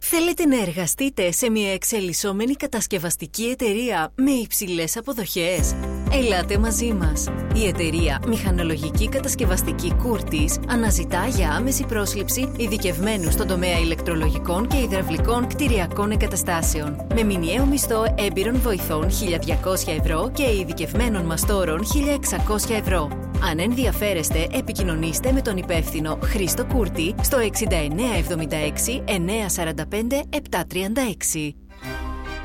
Θέλετε να εργαστείτε σε μια εξελισσόμενη κατασκευαστική εταιρεία με υψηλές αποδοχές? Ελάτε μαζί μας. Η εταιρεία Μηχανολογική Κατασκευαστική Κούρτης αναζητά για άμεση πρόσληψη ειδικευμένους στον τομέα ηλεκτρολογικών και υδραυλικών κτηριακών εγκαταστάσεων. Με μηνιαίο μισθό έμπειρων βοηθών 1.200 ευρώ και ειδικευμένων μαστόρων 1.600 ευρώ. Αν ενδιαφέρεστε, επικοινωνήστε με τον υπεύθυνο Χρήστο Κούρτη στο 6976 945 736.